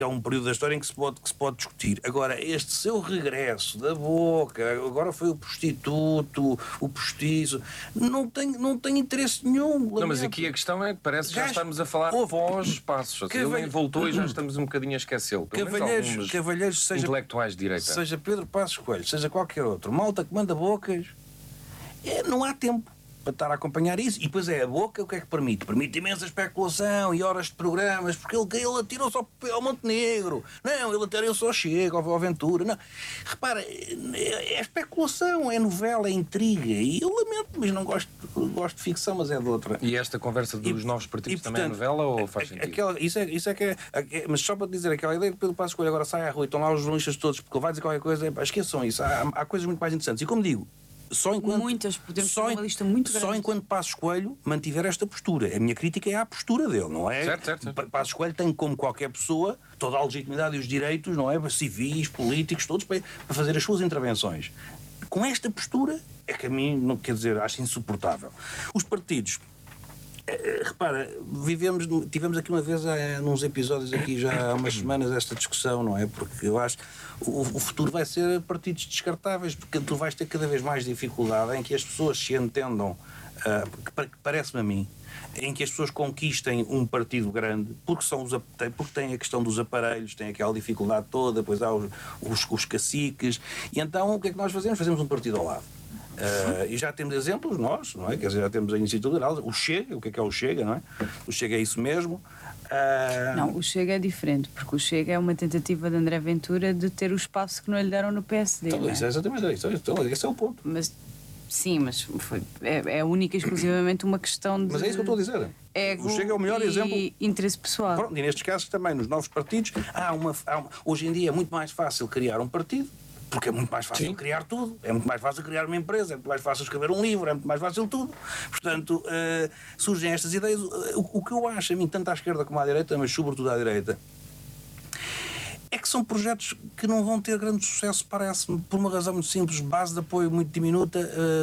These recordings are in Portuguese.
há um período da história em que se pode discutir. Agora, este seu regresso da Boca, agora foi o prostituto, o postiço, não tem interesse nenhum. Não, mas aqui a questão é que parece que já estamos a falar pós-passos. Ele voltou e já estamos um bocadinho a esquecê-lo. Cavalheiros, seja intelectuais de direita. Seja Pedro Passos Coelho, seja qualquer outro, malta que manda bocas, não há tempo para estar a acompanhar isso. E depois a Boca, o que é que permite? Permite imensa especulação e horas de programas, porque ele atirou-se ao Montenegro, não, ele atirou-se ao Chega, ao Ventura, não. Repara, é especulação, é novela, é intriga, e eu lamento, mas não gosto de ficção, mas é de outra. E esta conversa dos novos partidos também é novela ou faz sentido? Isso é que é, mas só para dizer, aquela ideia que Pedro Passos Coelho agora sai à rua e estão lá os jornalistas todos, porque ele vai dizer qualquer coisa, esqueçam isso, há coisas muito mais interessantes. E como digo, só enquanto Passos Coelho mantiver esta postura. A minha crítica é à postura dele, não é? Certo. Passos Coelho tem, como qualquer pessoa, toda a legitimidade e os direitos, não é? Civis, políticos, todos para fazer as suas intervenções. Com esta postura é que a mim, não quer dizer, acho insuportável. Os partidos, repara, tivemos aqui uma vez, nos episódios aqui já há umas semanas, esta discussão, não é? Porque eu acho que o futuro vai ser partidos descartáveis, porque tu vais ter cada vez mais dificuldade em que as pessoas se entendam, parece-me a mim, em que as pessoas conquistem um partido grande, porque tem a questão dos aparelhos, tem aquela dificuldade toda, depois há os caciques, e então o que é que nós fazemos? Fazemos um partido ao lado. E já temos exemplos nós, não é? Quer dizer, já temos a Iniciativa Liberal, o Chega, o que é o Chega, não é? O Chega é isso mesmo. Não, o Chega é diferente, porque o Chega é uma tentativa de André Ventura de ter o espaço que não lhe deram no PSD. Então, isso é exatamente isso, esse é o ponto. Mas, sim, mas é única e exclusivamente uma questão de... Mas é isso que eu estou a dizer. Ego o Chega é o melhor exemplo. E interesse pessoal. Pronto, e nestes casos também, nos novos partidos, hoje em dia é muito mais fácil criar um partido, porque é muito mais fácil criar tudo, é muito mais fácil criar uma empresa, é muito mais fácil escrever um livro, é muito mais fácil tudo. Portanto, surgem estas ideias. O que eu acho, a mim, tanto à esquerda como à direita, mas sobretudo à direita, é que são projetos que não vão ter grande sucesso, parece-me, por uma razão muito simples, base de apoio muito diminuta.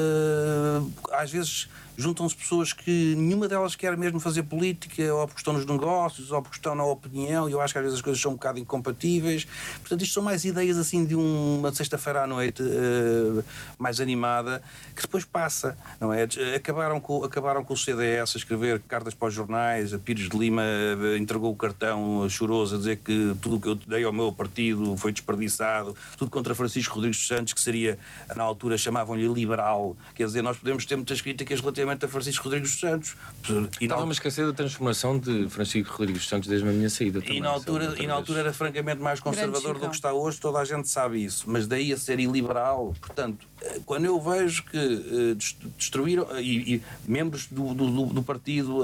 Às vezes juntam-se pessoas que nenhuma delas quer mesmo fazer política, ou porque estão nos negócios, ou porque estão na opinião, e eu acho que às vezes as coisas são um bocado incompatíveis. Portanto, isto são mais ideias assim de uma sexta-feira à noite mais animada, que depois passa, não é? Acabaram com o CDS a escrever cartas para os jornais, a Pires de Lima entregou o cartão choroso a dizer que tudo o que eu dei ao meu partido foi desperdiçado, tudo contra Francisco Rodrigues dos Santos, que seria, na altura chamavam-lhe liberal. Quer dizer, nós podemos ter muitas críticas relativamente a Francisco Rodrigues dos Santos. Estava-me a esquecer da transformação de Francisco Rodrigues dos Santos desde a minha saída também. E na altura era francamente mais conservador do que está hoje, toda a gente sabe isso, mas daí a ser iliberal. Portanto, quando eu vejo que destruíram e membros do partido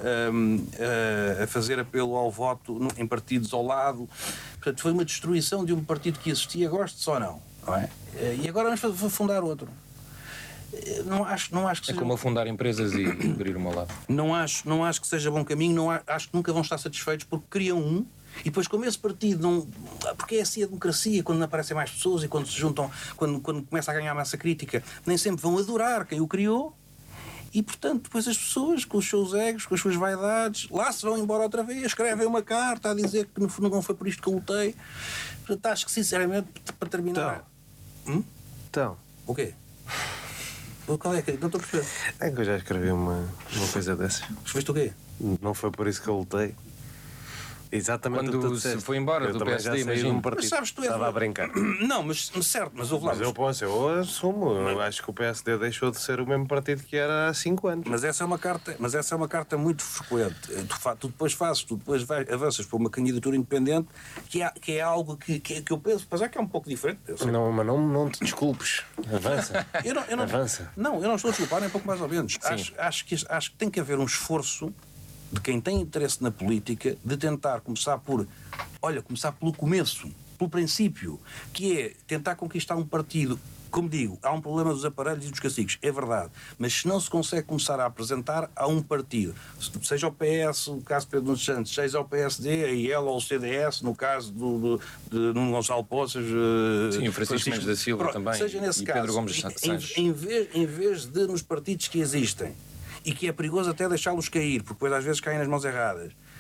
a fazer apelo ao voto em partidos ao lado, portanto, foi uma destruição de um partido que existia, gosto-se ou não é? E agora vamos fundar outro. Não acho que seja... É como afundar empresas e abrir uma lado. Não acho que seja bom caminho, acho que nunca vão estar satisfeitos, porque criam um, e depois como esse partido não... Porque é assim a democracia, quando aparecem mais pessoas e quando se juntam, quando começa a ganhar massa crítica, nem sempre vão adorar quem o criou, e portanto depois as pessoas, com os seus egos, com as suas vaidades, lá se vão embora outra vez, escrevem uma carta a dizer que no fundo não foi por isto que eu lutei. Portanto, acho que sinceramente, para terminar... Então... O quê? Qual é que... Não estou a perceber. É que eu já escrevi uma coisa dessas. Escreveste o quê? Não foi por isso que eu lutei. Exatamente quando o que tu disseste. Se foi embora do PSD, imagino. Mas sabes, tu estava a brincar. Não, mas certo, mas houve lá. Mas eu assumo. Eu acho que o PSD deixou de ser o mesmo partido que era há 5 anos. Mas essa é uma carta muito frequente. Tu depois avanças para uma candidatura independente, que é algo que eu penso, apesar que é um pouco diferente. Não, mas não te desculpes. Avança. Avança. Não, eu não estou a desculpar, nem pouco mais ou menos. Acho que tem que haver um esforço de quem tem interesse na política de tentar começar pelo começo, pelo princípio, que é tentar conquistar um partido. Como digo, há um problema dos aparelhos e dos caciques, é verdade, mas se não se consegue começar a apresentar a um partido, seja o PS, no caso de Pedro Nuno Santos, seja o PSD, a IEL ou o CDS, no caso de Nuno Gonçalo Poças, sim, o Francisco Mendes da Silva também, seja nesse caso, Pedro Gomes Santos. Em vez de nos partidos que existem, e que é perigoso até deixá-los cair, porque depois às vezes caem nas mãos erradas,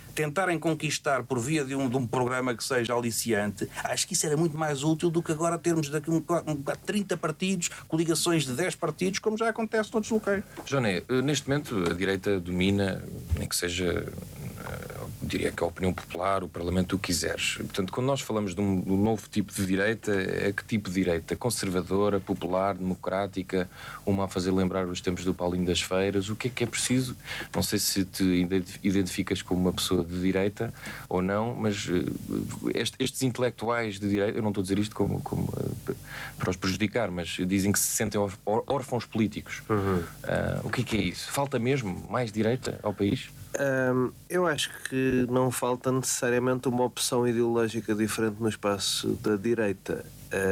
tentarem conquistar por via de um programa que seja aliciante, acho que isso era muito mais útil do que agora termos daqui 30 partidos, coligações de 10 partidos, como já acontece noutros locais. Joné, neste momento a direita domina, nem que seja, diria que a opinião popular, o Parlamento, o que quiseres. Portanto, quando nós falamos de um novo tipo de direita, é que tipo de direita? Conservadora, popular, democrática, uma a fazer lembrar os tempos do Paulinho das Feiras? O que é preciso? Não sei se te identificas como uma pessoa de direita ou não, mas estes intelectuais de direita, eu não estou a dizer isto como para os prejudicar, mas dizem que se sentem órfãos políticos. O que é isso? Falta mesmo mais direita ao país? Eu acho que não falta necessariamente uma opção ideológica diferente no espaço da direita.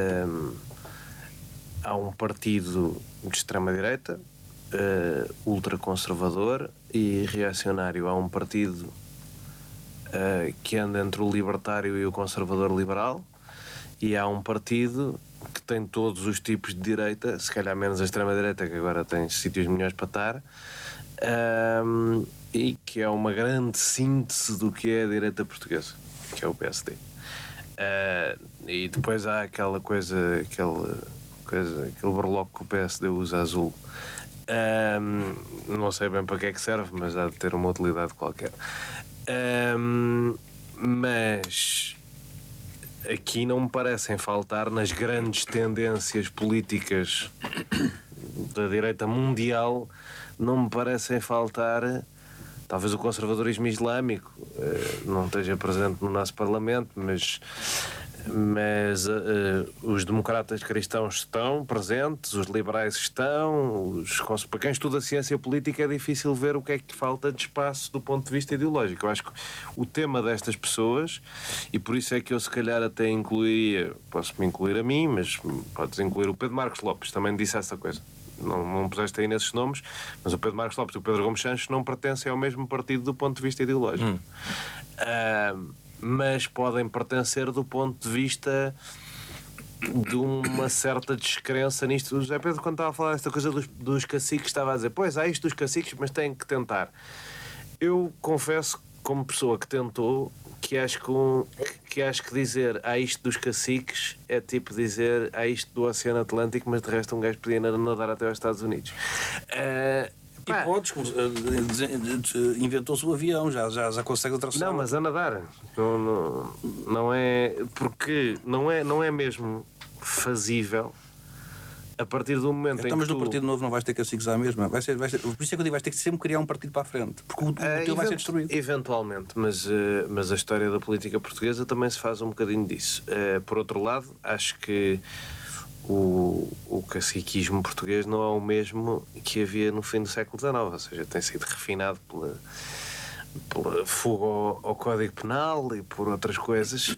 Há um partido de extrema-direita, ultraconservador e reacionário. Há um partido que anda entre o libertário e o conservador liberal, e há um partido que tem todos os tipos de direita, se calhar menos a extrema-direita, que agora tem sítios melhores para estar, e que é uma grande síntese do que é a direita portuguesa, que é o PSD. E depois há aquele berloque que o PSD usa azul. Não sei bem para que é que serve, mas há de ter uma utilidade qualquer. Mas aqui não me parecem faltar, nas grandes tendências políticas da direita mundial, não me parecem faltar. Talvez o conservadorismo islâmico não esteja presente no nosso Parlamento, mas os democratas cristãos estão presentes, os liberais estão, para quem estuda ciência política é difícil ver o que é que falta de espaço do ponto de vista ideológico. Eu acho que o tema destas pessoas, e por isso é que eu se calhar até incluiria, posso-me incluir a mim, mas podes incluir o Pedro Marcos Lopes, também disse essa coisa. Não puseste aí nesses nomes, mas o Pedro Marcos Lopes e o Pedro Gomes Santos não pertencem ao mesmo partido do ponto de vista ideológico. Mas podem pertencer do ponto de vista de uma certa descrença nisto. O José Pedro, quando estava a falar desta coisa dos caciques, estava a dizer: pois, há isto dos caciques, mas têm que tentar. Eu confesso, como pessoa que tentou, que acho que dizer há isto dos caciques é tipo dizer há isto do Oceano Atlântico, mas de resto um gajo podia nadar até aos Estados Unidos. E podes, inventou-se o avião, já consegue atravessar. Não, mas a nadar não é, porque não é mesmo fazível a partir do momento em que mas no Partido Novo não vais ter caciques à mesma. Por isso é que eu digo, vais ter que sempre criar um partido para a frente, porque o teu vai ser destruído. Eventualmente, mas a história da política portuguesa também se faz um bocadinho disso. Por outro lado, acho que o caciquismo português não é o mesmo que havia no fim do século XIX, ou seja, tem sido refinado pela fuga ao Código Penal e por outras coisas.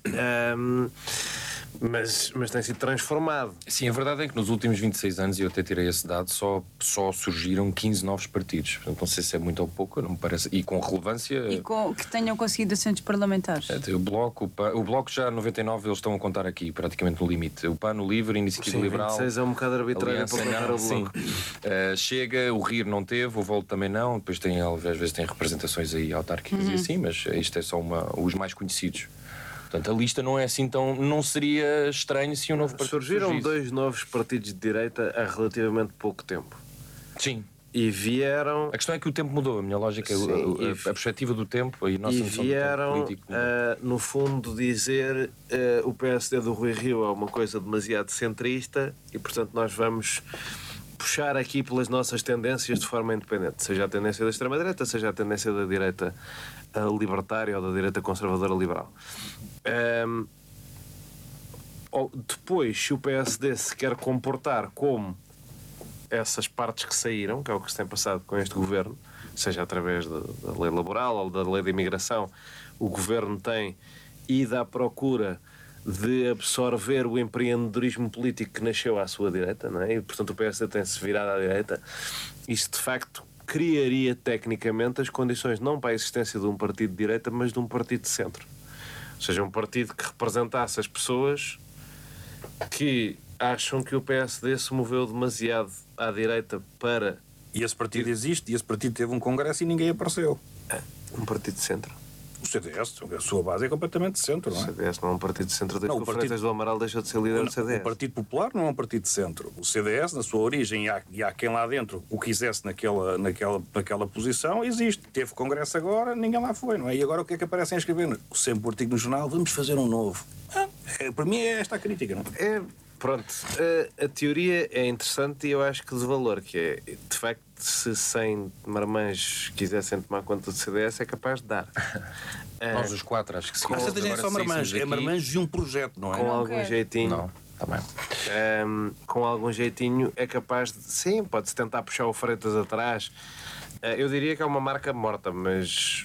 Mas tem sido transformado. Sim, a verdade é que nos últimos 26 anos, e eu até tirei esse dado, só surgiram 15 novos partidos. Portanto, não sei se é muito ou pouco, não me parece. E com relevância. E que tenham conseguido assentos parlamentares. O Bloco já 99 eles estão a contar aqui, praticamente no limite. O PAN, o Livre, a Iniciativa Liberal. 26 é um bocado arbitrário para contar o Bloco. Chega, o RIR não teve, o Volt também não. Depois às vezes tem representações aí autárquicas e assim, mas isto é só os mais conhecidos. Portanto, a lista não é assim tão... Não seria estranho se um novo partido surgiram 2 novos partidos de direita há relativamente pouco tempo. Sim. E vieram... A questão é que o tempo mudou. A minha lógica, a perspectiva do tempo e a nossa noção vieram, do tempo político no fundo, dizer o PSD do Rui Rio é uma coisa demasiado centrista e, portanto, nós vamos puxar aqui pelas nossas tendências de forma independente. Seja a tendência da extrema-direita, seja a tendência da direita libertária ou da direita conservadora liberal. Depois, se o PSD se quer comportar como essas partes que saíram, que é o que se tem passado com este governo, seja através da lei laboral ou da lei de imigração, o governo tem ido à procura de absorver o empreendedorismo político que nasceu à sua direita, não é? E, portanto, o PSD tem-se virado à direita. Isso, de facto, criaria tecnicamente as condições não para a existência de um partido de direita, mas de um partido de centro. Ou seja, um partido que representasse as pessoas que acham que o PSD se moveu demasiado à direita para... E esse partido existe, e esse partido teve um congresso e ninguém apareceu. Um partido de centro. O CDS, a sua base é completamente de centro, não O é? CDS não é um partido de centro, desde Não, que o o partido- Freitas do Amaral deixou de ser líder do CDS. O Partido Popular não é um partido de centro. O CDS, na sua origem, e há quem lá dentro o quisesse naquela posição, existe. Teve congresso agora, ninguém lá foi, não é? E agora o que é que aparecem a escrever? Sempre o artigo no jornal, vamos fazer um novo. Para mim é esta a crítica, não é? Pronto, a teoria é interessante e eu acho que de valor, que é, de facto, se 100 marmãs quisessem tomar conta do CDS, é capaz de dar. Nós os 4, acho que sim. Não é só marmanjos, é marmanjos de um projeto, não é? Com algum quero. jeitinho. Não, está bem. Com algum jeitinho é capaz de. Sim, pode-se tentar puxar o Freitas atrás. Eu diria que é uma marca morta, mas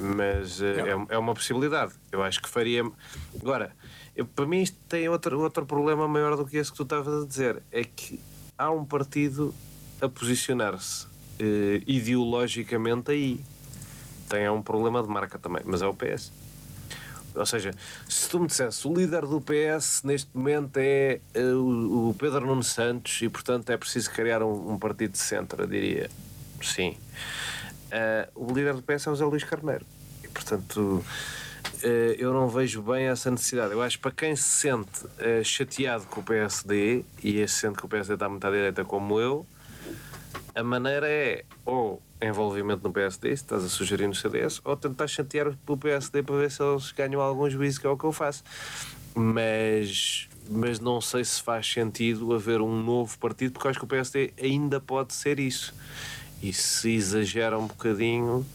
é uma possibilidade. Eu acho que faria. Agora, para mim isto tem outro problema maior do que esse que tu estavas a dizer. É que há um partido a posicionar-se ideologicamente aí. Tem um problema de marca também, mas é o PS. Ou seja, se tu me dissesse o líder do PS neste momento é o Pedro Nuno Santos e portanto é preciso criar um partido de centro, eu diria sim. O líder do PS é o Zé Luís Carneiro e portanto eu não vejo bem essa necessidade. Eu acho que para quem se sente chateado com o PSD e se sente que o PSD está muito à direita como eu, a maneira é ou envolvimento no PSD, se estás a sugerir no CDS, ou tentar chatear o PSD para ver se eles ganham algum juízo, que é o que eu faço. Mas não sei se faz sentido haver um novo partido, porque eu acho que o PSD ainda pode ser isso. E se exagera um bocadinho,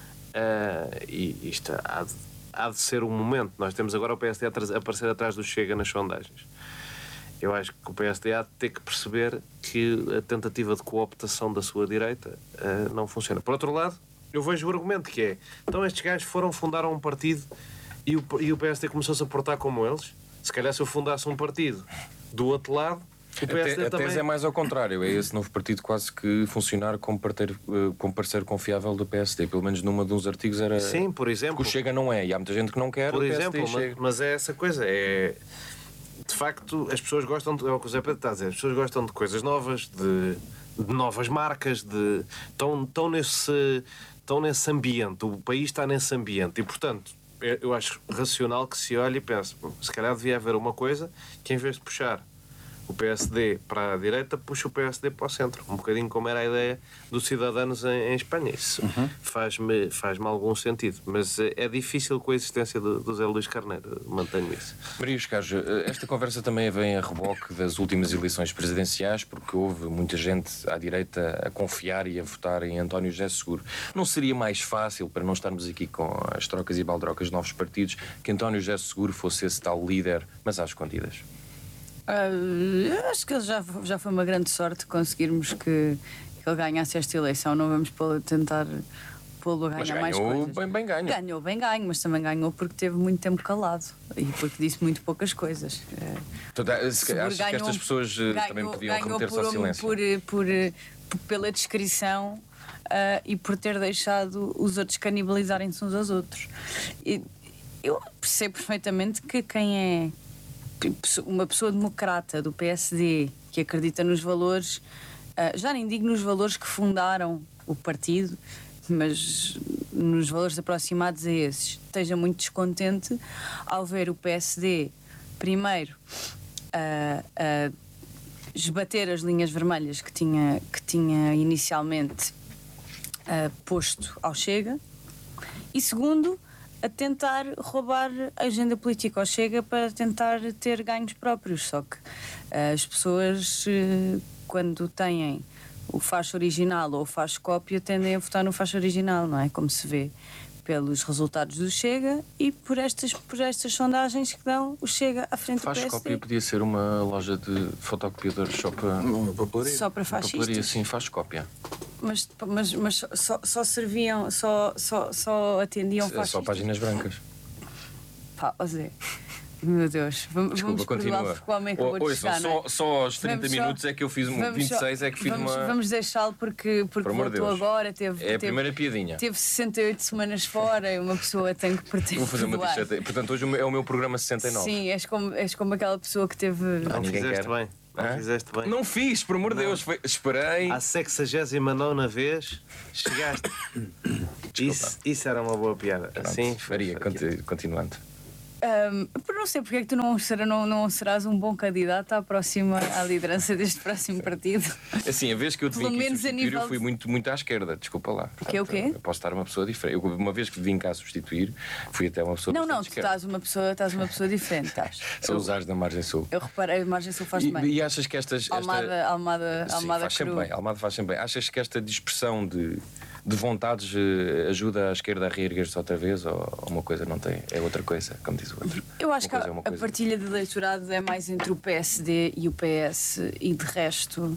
e isto há de ser um momento. Nós temos agora o PSD a aparecer atrás do Chega nas sondagens. Eu acho que o PSD há de ter que perceber que a tentativa de cooptação da sua direita não funciona. Por outro lado, eu vejo o argumento que é: então estes gajos fundaram um partido e o PSD começou-se a portar como eles. Se calhar se eu fundasse um partido do outro lado, o PSD A também... tese é mais ao contrário, é esse novo partido quase que funcionar como parceiro confiável do PSD. Pelo menos numa dos artigos era. Sim, por exemplo. Que o Chega não é, e há muita gente que não quer. Por o exemplo, PSD chega. mas é essa coisa, de facto, as pessoas gostam é o que o Zé Pedro está a dizer, as pessoas gostam de coisas novas, de novas marcas, estão nesse ambiente, o país está nesse ambiente e, portanto, eu acho racional que se olhe e pense, se calhar devia haver uma coisa que, em vez de puxar o PSD para a direita, puxa o PSD para o centro, um bocadinho como era a ideia dos Cidadanos em Espanha. Isso faz-me algum sentido, mas é difícil com a existência do Zé Luís Carneiro, mantenho isso. Maria Escajo, esta conversa também vem a reboque das últimas eleições presidenciais, porque houve muita gente à direita a confiar e a votar em António José Seguro. Não seria mais fácil, para não estarmos aqui com as trocas e baldrocas de novos partidos, que António José Seguro fosse esse tal líder, mas às escondidas? Acho que já foi uma grande sorte conseguirmos que ele ganhasse esta eleição. Não vamos tentar pô-lo a ganhar mais coisas. Mas bem ganho. Ganhou bem ganho, mas também ganhou porque teve muito tempo calado e porque disse muito poucas coisas. Achas que estas pessoas também podiam remeter-se ao silêncio? Pela descrição e por ter deixado os outros canibalizarem-se uns aos outros. Eu percebo perfeitamente que quem é uma pessoa democrata do PSD que acredita nos valores, já nem digo nos valores que fundaram o partido, mas nos valores aproximados a esses, esteja muito descontente ao ver o PSD primeiro a esbater as linhas vermelhas que tinha inicialmente posto ao Chega, e segundo, a tentar roubar a agenda política ao Chega para tentar ter ganhos próprios. Só que as pessoas, quando têm o facho original ou o facho cópia, tendem a votar no facho original, não é? Como se vê pelos resultados do Chega e por estas sondagens que dão o Chega à frente do PSD. Facho cópia podia ser uma loja de fotocopiadores só para fascistas. Sim, faz cópia. Mas só serviam, só atendiam fascistas. Só páginas brancas. Pá, ó Zé, meu Deus, vamos continua. porque o homem acabou de chegar, só aos 30 minutos é que eu fiz 26, é que fiz Vamos deixá-lo porque voltou agora, é a primeira piadinha. Teve 68 semanas fora e uma pessoa tem que pertencer. Vou fazer uma t-shirt. Portanto, hoje é o meu programa 69. Sim, és como aquela pessoa que teve... Não fizeste bem. Não fizeste bem. Não fiz, por amor de Deus. Esperei. À 69ª vez chegaste. Isso era uma boa piada. Assim, faria, continuando. Por não sei porque é que tu não serás um bom candidato à liderança deste próximo partido. Assim, a vez que eu te vim aqui substituir, eu fui muito à esquerda, desculpa lá. Portanto, o quê? Eu posso estar uma pessoa diferente. Uma vez que vim cá substituir, fui até uma pessoa Não, tu esquerda. estás uma pessoa diferente, estás. São os ares da Margem Sul. Eu reparei, a Margem Sul faz bem. E achas que Almada faz sempre bem. Almada faz sempre bem. Achas que esta dispersão de vontades ajuda a esquerda a reerguer-se outra vez, ou uma coisa não tem? É outra coisa, como diz o outro. Eu acho que a partilha de eleitorado é mais entre o PSD e o PS, e de resto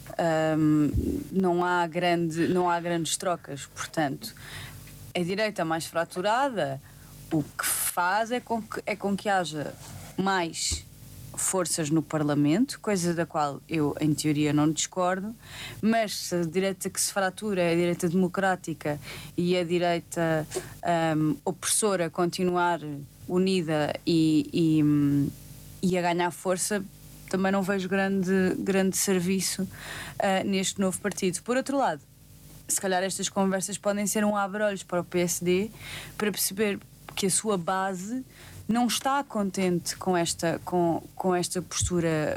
não há grandes trocas. Portanto, a direita mais fraturada, o que faz é com que haja mais forças no Parlamento, coisa da qual eu, em teoria, não discordo, mas se a direita que se fratura é a direita democrática e a direita opressora continuar unida e a ganhar força, também não vejo grande serviço neste novo partido. Por outro lado, se calhar estas conversas podem ser um abre-olhos para o PSD, para perceber que a sua base não está contente com esta postura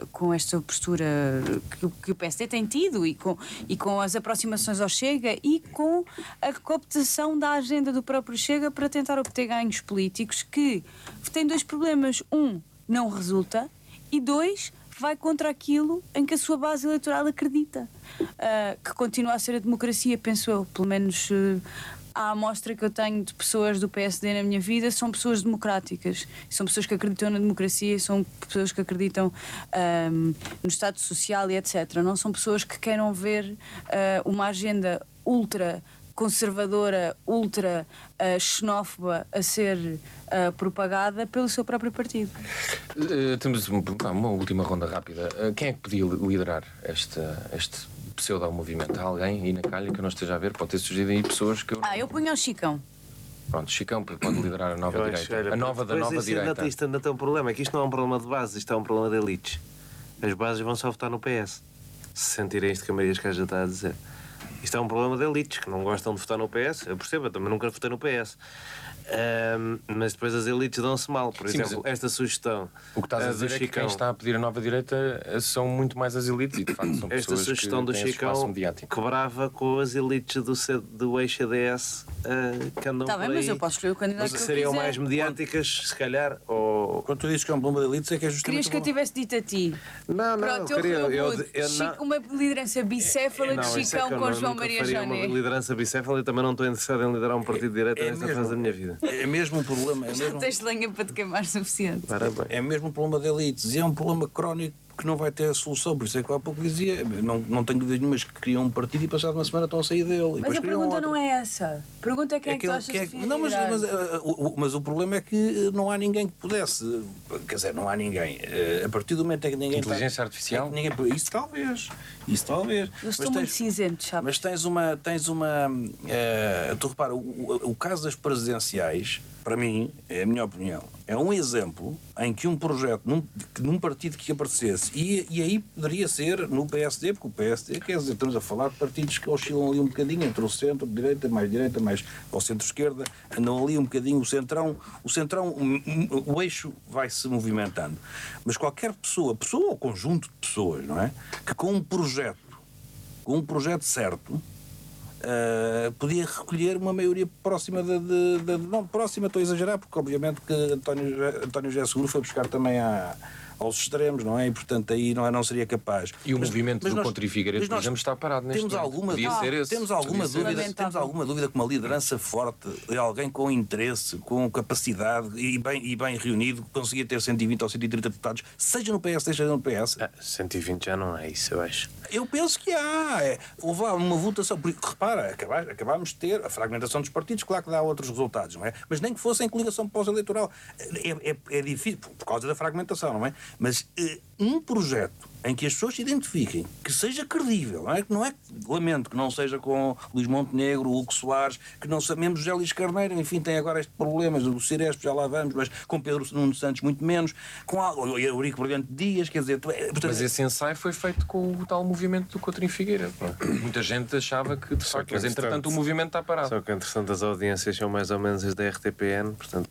que o PSD tem tido, e com as aproximações ao Chega e com a cooptação da agenda do próprio Chega para tentar obter ganhos políticos, que tem dois problemas: um, não resulta, e dois, vai contra aquilo em que a sua base eleitoral acredita, que continua a ser a democracia, penso eu. Pelo menos a amostra que eu tenho de pessoas do PSD na minha vida são pessoas democráticas, são pessoas que acreditam na democracia, são pessoas que acreditam no Estado Social e etc. Não são pessoas que queiram ver uma agenda ultra conservadora, ultra xenófoba a ser propagada pelo seu próprio partido. Temos uma última ronda rápida. Quem é que podia liderar este pseudo-movimento? Alguém aí na calha que eu não esteja a ver? Pode ter surgido aí pessoas que eu ponho ao Chicão. Pronto, Chicão pode liderar a nova direita. A nova da nova direita. Isto ainda tem um problema, é que isto não é um problema de base, isto é um problema de elites. As bases vão só votar no PS, se sentirem isto que a Maria Escaja está a dizer. Isto é um problema de elites que não gostam de votar no PS. Eu percebo, eu também nunca votei no PS. Mas depois as elites dão-se mal. Por exemplo, esta sugestão. O que estás a dizer é que quem está a pedir a nova direita são muito mais as elites, e de facto são pessoas esta sugestão que do Chicão quebrava com as elites do ex-CDS que andam por aí. Está bem, mas eu posso escolher o candidato que seriam mais mediáticas, se calhar. Quando tu dizes que é um problema de elites, é que é justamente. Querias que eu tivesse dito a ti? Não, pronto, eu queria. Uma liderança bicéfala de Chicão com João Maria Jané. Uma liderança bicéfala, e também não estou interessado em liderar um partido de direita nesta fase da minha vida. É mesmo um problema. Não tens lenha para te queimar suficiente. Parabéns. É mesmo um problema de elites, e é um problema crónico que não vai ter a solução. Por isso é que há pouco dizia, não tenho dúvidas nenhumas que criam um partido e passado uma semana estão a sair dele. Mas a pergunta não é essa. A pergunta é quem é que tu achas que devia liderar. Mas o problema é que não há ninguém que pudesse. Quer dizer, não há ninguém. A partir do momento em que ninguém. Inteligência artificial? Isso talvez. Eu estou muito cinzento, sabe? Mas tens uma. Tu repara, o caso das presidenciais, para mim, é a minha opinião, é um exemplo em que um projeto num partido que aparecesse, e aí poderia ser no PSD, porque o PSD, quer dizer, estamos a falar de partidos que oscilam ali um bocadinho entre o centro, direita, mais ao centro-esquerda, andam ali um bocadinho, o centrão, o eixo vai se movimentando. Mas qualquer pessoa ou conjunto de pessoas, não é? Que com um projeto certo, podia recolher uma maioria próxima não próxima, estou a exagerar, porque obviamente que António José Seguro foi buscar também aos extremos, não é? E portanto aí não seria capaz. E o movimento do Contra e Figueiredo, por exemplo, está parado neste momento. Temos alguma dúvida que uma liderança forte de alguém com interesse, com capacidade e bem reunido, conseguia ter 120 ou 130 deputados, seja no PS, seja no PS. 120 já não é isso, eu acho. Eu penso que há. Houve uma votação. Porque, repara, acabámos de ter a fragmentação dos partidos, claro que dá outros resultados, não é? Mas nem que fosse em coligação pós-eleitoral. É difícil, por causa da fragmentação, não é? Mas um projeto em que as pessoas se identifiquem, que seja credível, não é, lamento que não seja com Luís Montenegro, Hugo Soares, que não sabemos José Luís Carneiro, enfim, tem agora estes problemas, o Ciresp já lá vamos, mas com Pedro Nuno Santos muito menos, com o Eurico Brilhante Dias, quer dizer... Portanto, mas esse ensaio foi feito com o tal movimento do Coutinho Figueira. Muita gente achava que, de facto, mas entretanto o movimento está parado. Só que, entretanto, as audiências são mais ou menos as da RTPN, portanto...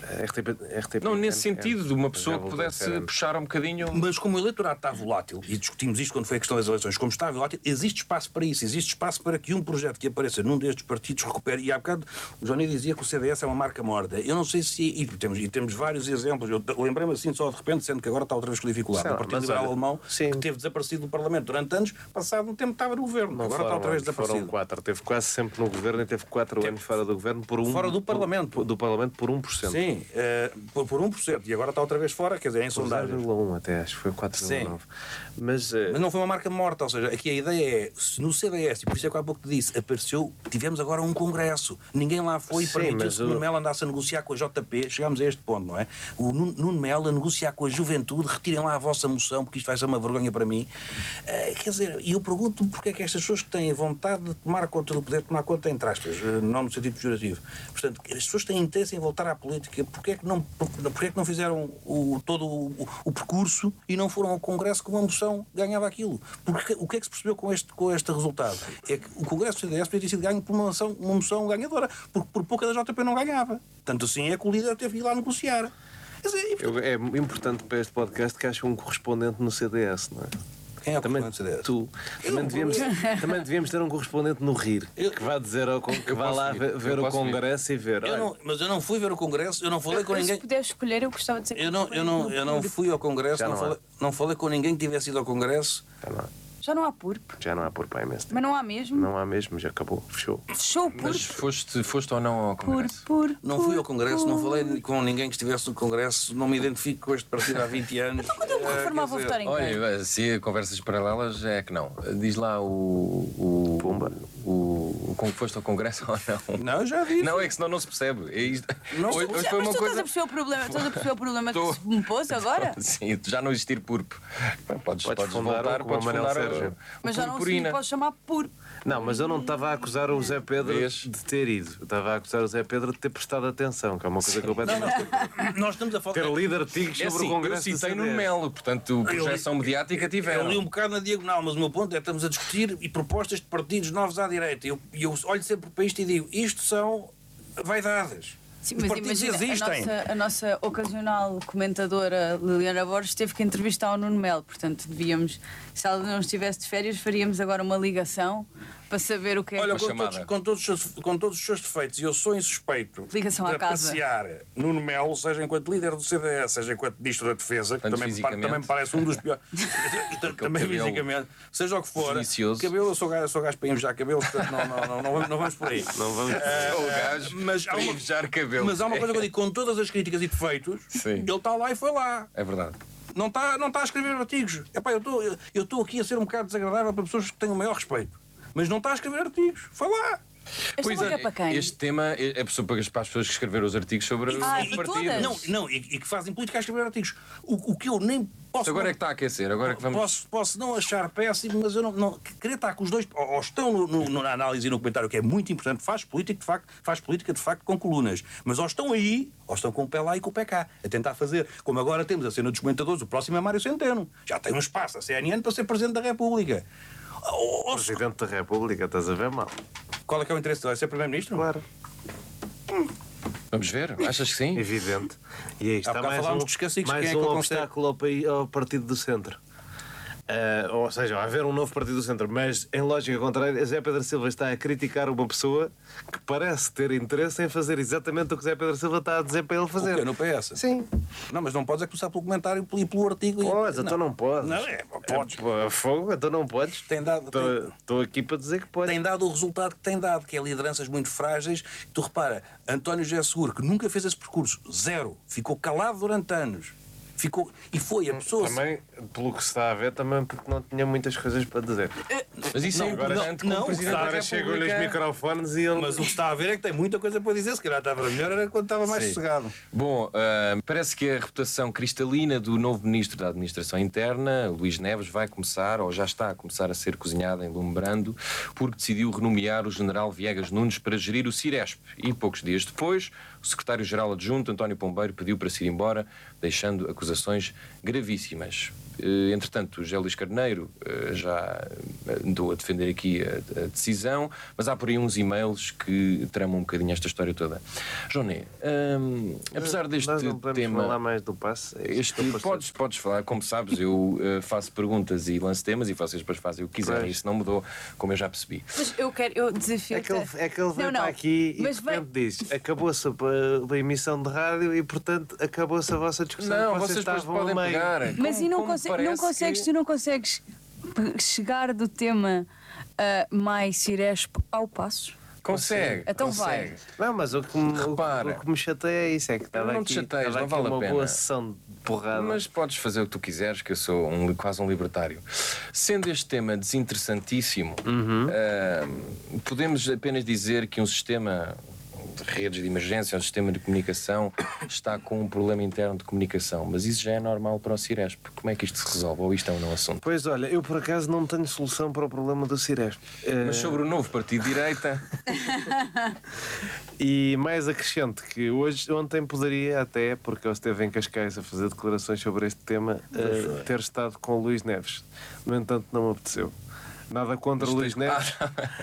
RTPN, não, nesse sentido, de uma pessoa que pudesse puxar um bocadinho... Mas como o eleitorado está volátil, e discutimos isto quando foi a questão das eleições, como está volátil, existe espaço para isso, existe espaço para que um projeto que apareça num destes partidos recupere. E há bocado o Johnny dizia que o CDS é uma marca morta. Eu não sei se... E temos vários exemplos. Eu lembrei-me assim só de repente, sendo que agora está outra vez com dificuldade. O Partido Liberal Alemão, que teve desaparecido do Parlamento durante anos, passado um tempo estava no governo. Agora está outra vez desaparecido. Foram 4. Teve quase sempre no governo e teve 4 anos fora do governo por fora do Parlamento. Do Parlamento por 1%. Sim, por 1%. E agora está outra vez fora, quer dizer, em sondagem. 0,1 até, acho que foi 4,9. Mas não foi uma marca morta, ou seja, aqui a ideia é, se no CDS, e por isso é que há pouco te disse, apareceu, tivemos agora um congresso, ninguém lá foi e permitiu-se que o Nuno Melo andasse a negociar com a JP, chegámos a este ponto, não é? O Nuno Melo a negociar com a juventude, retirem lá a vossa moção, porque isto vai ser uma vergonha para mim. Quer dizer, e eu pergunto-me porque é que estas pessoas que têm vontade de tomar conta do poder, tomar conta entre aspas, não no sentido pejorativo, portanto, as pessoas têm interesse em voltar à política, porque é que não fizeram todo o percurso e não foram ao congresso com uma moção ganhava aquilo? Porque o que é que se percebeu com este resultado? É que o Congresso do CDS podia ter sido ganho por uma moção ganhadora, porque por pouca da JP não ganhava. Tanto assim é que o líder teve que ir lá negociar. É importante para este podcast que haja um correspondente no CDS, não é? Quem é o correspondente do CDS? Tu. Também devíamos ter um correspondente no RIR, que vá dizer que vá lá ver o Congresso e ver. Mas eu não fui ver o Congresso, eu não falei com ninguém. Se puder escolher, eu gostava de dizer que eu não fui ao Congresso, não falei com ninguém que tivesse ido ao Congresso. Já não há PURP. Já não há PURP há imenso tempo. Mas não há mesmo? Não há mesmo, já acabou, fechou. Fechou o PURP. Mas foste ou não ao Congresso? Não fui ao Congresso, não falei com ninguém que estivesse no Congresso, não me identifico com este partido há 20 anos. Então quando eu me reformava a votar em quem? Olha, se conversas paralelas é que não. Diz lá o Pumba. Como foste ao Congresso ou não? Não, já vi. Não, é que senão não se percebe. É isto. Hoje Mas foi tu uma coisa. estás a perceber o problema que se me pôs agora? Sim, já não existir PURP. Podes voltar, como podes Manel fundar Sérgio. Mas já não se purpurina. pode chamar PURP. Não, mas eu não estava a acusar o Zé Pedro de ter ido. Eu estava a acusar o Zé Pedro de ter prestado atenção, que é uma coisa completamente... Nós estamos a falar... Ter lido artigos É sobre assim, o Congresso eu citei no Melo, portanto, projeção mediática tiveram. Eu li um bocado na diagonal, mas o meu ponto é que estamos a discutir e propostas de partidos novos à direita. E eu olho sempre para isto e digo, isto são vaidades. Sim, Os mas partidos imagina, existem. a nossa ocasional comentadora Liliana Borges teve que entrevistar o Nuno Melo, portanto devíamos, se ela não estivesse de férias, faríamos agora uma ligação para saber o que é Olha, que... com todos os seus defeitos, e eu sou insuspeito Ligação de à casa. apreciar Nuno Melo, seja enquanto líder do CDS, seja enquanto ministro da Defesa, que também me parece um dos piores, também fisicamente, seja o que for, delicioso. cabelo, eu sou gajo para invejar cabelo, portanto não vamos por aí. Não vamos... O gajo para invejar cabelo. Mas há uma coisa que eu digo, com todas as críticas e defeitos, Sim. ele está lá e foi lá. É verdade. Não está a escrever artigos. Epá, eu estou aqui a ser um bocado desagradável para pessoas que têm o maior respeito. Mas não está a escrever artigos. Foi lá. Pois é para quem? Este tema é para as pessoas que escreveram os artigos sobre os partidos. E que fazem política a escrever artigos. O que eu nem posso... Agora é que está a aquecer. Agora é que vamos... Posso não achar péssimo, mas eu não querer estar com os dois... Ou estão na análise e no comentário, que é muito importante, faz política de facto com colunas. Mas ou estão aí, ou estão com o pé lá e com o pé cá, a tentar fazer. Como agora temos a cena dos comentadores, o próximo é Mário Centeno. Já tem um espaço, a CNN, para ser Presidente da República. Presidente da República, estás a ver mal? Qual é que é o interesse dele? É ser Primeiro-Ministro? Claro. Vamos ver? Achas que sim? Evidente. E aí está mais um obstáculo ao Partido do Centro. Ou seja, a haver um novo Partido do Centro, mas em lógica contrária, Zé Pedro Silva está a criticar uma pessoa que parece ter interesse em fazer exatamente o que Zé Pedro Silva está a dizer para ele fazer. O quê? No PS? Sim. Não, mas não podes começar pelo comentário e pelo artigo. Podes, então não podes. Não, podes. Fogo, então não podes. Estou aqui para dizer que podes. Tem dado o resultado que tem dado, que é lideranças muito frágeis. Tu repara, António José Seguro, que nunca fez esse percurso, zero, ficou calado durante anos. Ficou, e foi a pessoa... Também, pelo que se está a ver, também porque não tinha muitas coisas para dizer. Mas isso é importante como não, Presidente da Agora chegam-lhe os República. microfones e ele... Mas o que está a ver é que tem muita coisa para dizer. Se calhar estava melhor era quando estava mais sossegado. Bom, parece que a reputação cristalina do novo Ministro da Administração Interna, Luís Neves, vai começar, ou já está a começar a ser cozinhada em Lumbrando, porque decidiu renomear o General Viegas Nunes para gerir o Ciresp. E poucos dias depois, o Secretário-Geral Adjunto, António Pombeiro, pediu para se ir embora, deixando acusações gravíssimas. Entretanto, o José Luís Carneiro já andou a defender aqui a decisão, mas há por aí uns e-mails que tramam um bocadinho esta história toda. Joné, apesar deste Nós não podemos tema... falar mais do passe. É isto que eu percebo. Podes falar, como sabes, eu faço perguntas e lanço temas e vocês depois fazem o que quiserem. Pois. Isso não mudou, como eu já percebi. Mas eu desafio. É que ele veio para aqui e de repente diz: acabou-se a emissão de rádio e, portanto, acabou-se a vossa discussão. Não, que vocês depois estavam a podem meio. pegar. Mas Como- e não, como parece que- tu não consegues chegar do tema mais Ciresp ao Passos? Consegue. Então consegue. vai. Não, mas o que me chateia é isso: é que estava Não aqui, te chateias, estava não aqui vale a uma pena. boa sessão de porrada. Mas podes fazer o que tu quiseres, que eu sou quase um libertário. Sendo este tema desinteressantíssimo, podemos apenas dizer que um sistema de redes de emergência, um sistema de comunicação, está com um problema interno de comunicação. Mas isso já é normal para o Ciresp. Como é que isto se resolve? Ou isto é um não assunto? Pois olha, eu por acaso não tenho solução para o problema do Ciresp. Mas sobre o novo partido de direita, E mais acrescento que ontem poderia até, porque ele esteve em Cascais a fazer declarações sobre este tema, ter estado com o Luís Neves. No entanto, não me apeteceu. Nada contra o Luís Neves,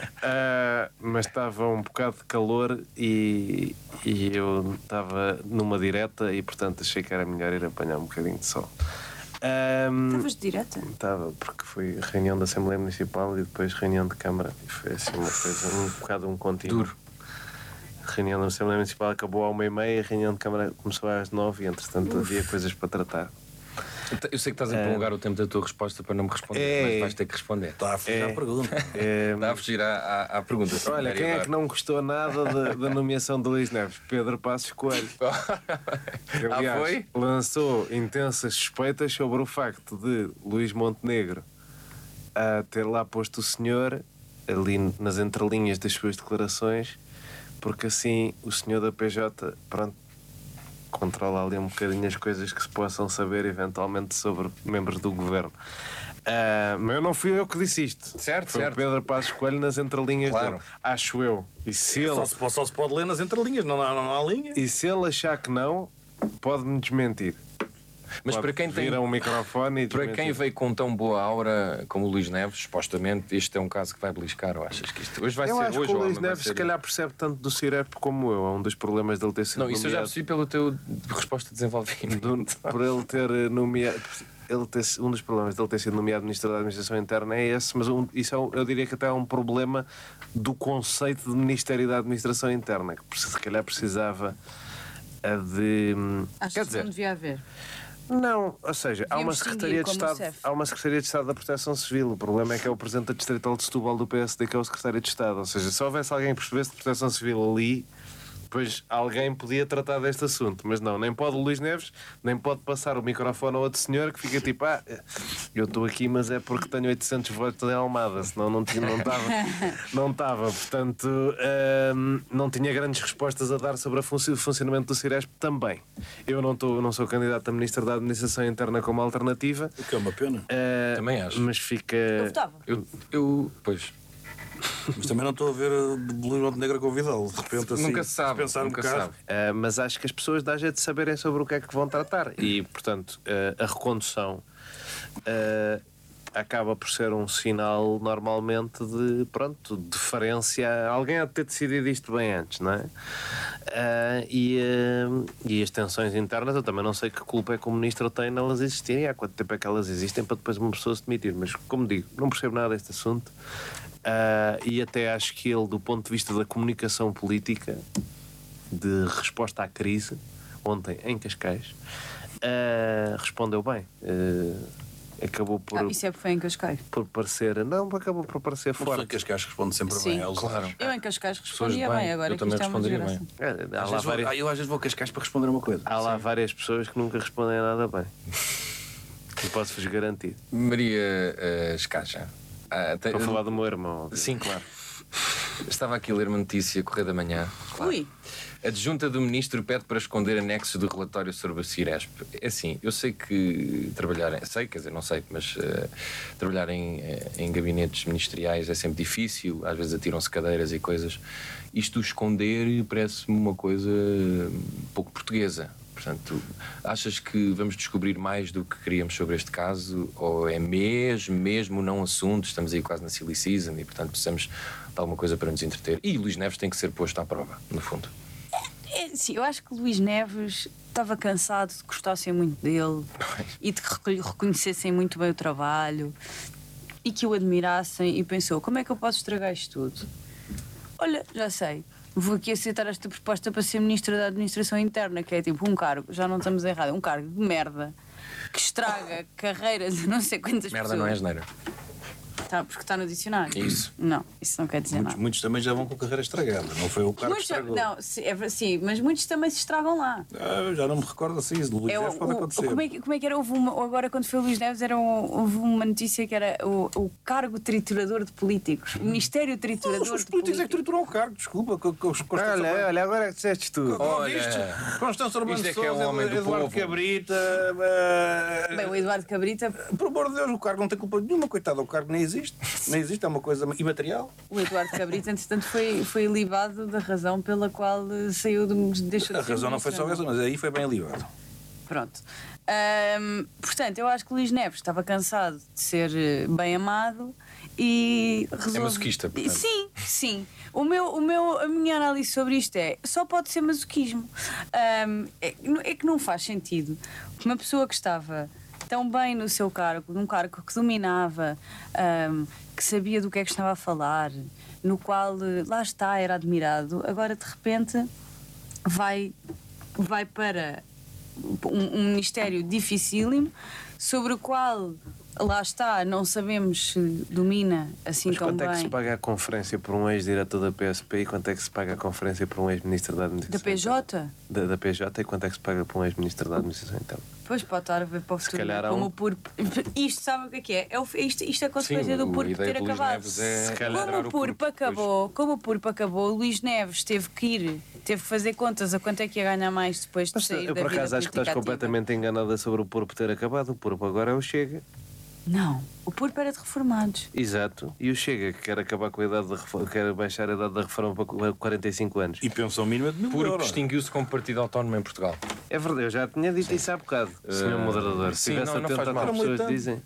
mas estava um bocado de calor e eu estava numa direta e, portanto, achei que era melhor ir apanhar um bocadinho de sol. Estavas direta? Estava, porque foi reunião da Assembleia Municipal e depois reunião de Câmara. E foi assim uma coisa, um bocado um contínuo. Duro. A reunião da Assembleia Municipal acabou à 1h30, a reunião de Câmara começou às 9h e, entretanto, havia coisas para tratar. eu sei que estás a prolongar o tempo da tua resposta para não me responder, mas vais ter que responder. Está a fugir à pergunta. Está a fugir à pergunta. se Olha, puder quem é agora. que não gostou nada da nomeação de Luís Neves? Pedro Passos Coelho. Que, aliás, foi? lançou intensas suspeitas sobre o facto de Luís Montenegro ter lá posto o senhor ali nas entrelinhas das suas declarações, porque assim o senhor da PJ, pronto, controla ali um bocadinho as coisas que se possam saber eventualmente sobre membros do governo. Mas não fui eu que disse isto. Certo, Foi certo. o Pedro Passos Coelho nas entrelinhas Claro. dele. Acho eu. E se ele, Só se pode ler nas entrelinhas, não há linha. e se ele achar que não, pode-me desmentir. Mas Pode para quem tem. vir a um microfone e Para desmentir. quem veio com tão boa aura como o Luís Neves, supostamente, este é um caso que vai beliscar, ou achas que isto hoje vai Eu ser acho hoje que o ou Luís amanhã vai Neves ser- se calhar percebe tanto do Ciresp como eu. É um dos problemas dele ter sido Não, isso eu já nomeado. percebi pelo teu resposta de desenvolvimento. Por ele ter nomeado. Um dos problemas dele ter sido nomeado Ministro da Administração Interna é esse, mas isso eu diria que até é um problema do conceito de Ministério da Administração Interna, que se calhar precisava de. Acho Quer que dizer, não devia haver. não, ou seja, há uma, Devíamos Secretaria de distinguir como o Estado, CEF. há uma Secretaria de Estado da Proteção Civil. O problema é que é o Presidente da Distrital de Setúbal do PSD que é o Secretário de Estado. Ou seja, se houvesse alguém que percebesse de Proteção Civil ali, depois alguém podia tratar deste assunto. Mas não, nem pode o Luís Neves, nem pode passar o microfone a outro senhor que fica tipo, eu estou aqui, mas é porque tenho 800 votos em Almada, senão não estava. Portanto, não tinha grandes respostas a dar sobre o funcionamento do Ciresp também. Eu não sou candidato a Ministro da Administração Interna como alternativa. O que é uma pena. Também acho. Mas fica. Eu votava. Pois. Mas também não estou a ver Luís Montenegro a convidá-lo. De repente, assim, Nunca se sabe. pensar Nunca um se bocado. sabe. Mas acho que as pessoas dá jeito de saberem sobre o que é que vão tratar. E, portanto, a recondução acaba por ser um sinal, normalmente, de deferência. Alguém há de ter decidido isto bem antes, não é? E as tensões internas, eu também não sei que culpa é que o ministro tem nelas existirem, há quanto tempo é que elas existem para depois uma pessoa se demitir. Mas, como digo, não percebo nada deste assunto. E até acho que ele, do ponto de vista da comunicação política, de resposta à crise, ontem em Cascais, respondeu bem. acabou por, Isso é foi em Cascais. por parecer. Não, acabou por parecer Uma pessoa forte. que as caixas responde sempre Sim. bem. Claro. Eu em Cascais Pessoas respondia bem, bem, agora eu que também isto é uma responderia desgraça. bem. Há lá várias, Eu às vezes vou a Cascais para responder uma coisa. há lá várias pessoas que nunca respondem nada bem. Não posso-vos garantir. Maria Escaja. Estou a falar do meu irmão. Sim, claro. Estava aqui a ler uma notícia, Correio da Manhã. Claro. Ui, A adjunta do ministro pede para esconder anexos do relatório sobre o Ciresp. É assim, eu sei que trabalhar em gabinetes ministeriais é sempre difícil, às vezes atiram-se cadeiras e coisas. Isto esconder parece-me uma coisa pouco portuguesa. Portanto, achas que vamos descobrir mais do que queríamos sobre este caso? Ou é mesmo não assunto? Estamos aí quase na silly season e, portanto, precisamos de alguma coisa para nos entreter. E Luís Neves tem que ser posto à prova, no fundo. sim, eu acho que Luís Neves estava cansado de que gostassem muito dele e de que reconhecessem muito bem o trabalho e que o admirassem e pensou, como é que eu posso estragar isto tudo? Olha, já sei, vou aqui aceitar esta proposta para ser Ministro da Administração Interna, que é tipo um cargo, já não estamos errados, um cargo de merda que estraga carreiras de não sei quantas Merda pessoas. não é asneira. Tá, porque está no dicionário. Isso. Não, isso não quer dizer nada. Muitos também já vão com a carreira estragada. Não foi o cargo que Muitos, estragou. não, sim, mas muitos também se estragam lá. Eu já não me recordo assim. Isso de Luís Neves pode acontecer. Como é que era? Agora, quando foi o Luís Neves, houve uma notícia que era o cargo triturador de políticos. O Ministério Triturador Os de políticos é que políticos. trituram o cargo, desculpa. Olha, agora é que disseste tudo. Olha, Constância Urbano isto de é que é Sousa, um homem do Eduardo povo. Cabrita. Bem, o Eduardo Cabrita, Por amor de Deus, o cargo não tem culpa nenhuma, coitado, o cargo nem existe. Nem existe, é uma coisa imaterial. o Eduardo Cabrita, entretanto, foi libado da razão pela qual saiu deixou A de ser razão não foi só ministro, essa, mas aí foi bem alivado. Pronto. Portanto, eu acho que Luís Neves estava cansado de ser bem amado e resolveu... masoquista, portanto. Sim. A minha análise sobre isto só pode ser masoquismo. É que não faz sentido que uma pessoa que estava tão bem no seu cargo, num cargo que dominava, que sabia do que é que estava a falar, no qual, lá está, era admirado, agora de repente vai para um ministério dificílimo, sobre o qual, lá está, não sabemos se domina assim Mas tão quanto bem. é que se paga a conferência por um ex-diretor da PSP e quanto é que se paga a conferência por um ex-ministro da Administração? Da PJ? Da PJ e quanto é que se paga por um ex-ministro da Administração Interna? Pois pode estar a ver para o futuro. calhar há como um- o PURP. Isto sabe o que é? Isto é a consequência do a PURP ideia ter de Luís acabado. Neves é Se calhar Como o PURP acabou, Luís Neves teve que fazer contas a quanto é que ia ganhar mais depois de Mas sair eu da por vida acaso acho que estás política ativa. completamente enganada sobre o PURP ter acabado. O PURP agora é o Chega. Não, o PURP era de reformados. Exato. E o Chega, que quer acabar com a idade da reforma, quer baixar a idade da reforma para 45 anos. E pensão mínima de 1.000 Porque euros. extinguiu-se como partido autónomo em Portugal. É verdade, eu já tinha dito isso há bocado, Sr. Moderador. Se sim, tivesse não atento faz ao que mal. as pessoas Muito dizem.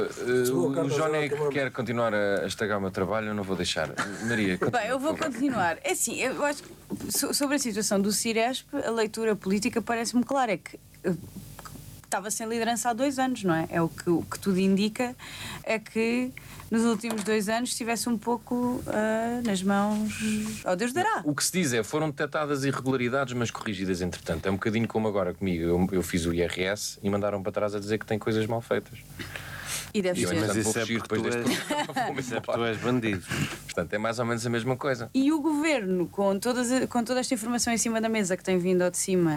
O Johnny é que quer continuar a estragar o meu trabalho, eu não vou deixar. Maria, continua, Bem, eu vou por favor. continuar. É assim, eu acho que sobre a situação do Ciresp, a leitura política parece-me clara. É que estava sem liderança há 2 anos, não é? É o que tudo indica, é que nos últimos 2 anos estivesse um pouco nas mãos. Oh, Deus dará! O que se diz é, foram detectadas irregularidades, mas corrigidas entretanto. É um bocadinho como agora comigo. Eu fiz o IRS e mandaram para trás a dizer que tem coisas mal feitas. E deve E eu, ser. Mas entretanto, isso vou é fugir porque depois tu deste és- programa. Isso é porque tu és bandido. Portanto, é mais ou menos a mesma coisa. E o governo, com toda esta informação em cima da mesa que tem vindo ao de cima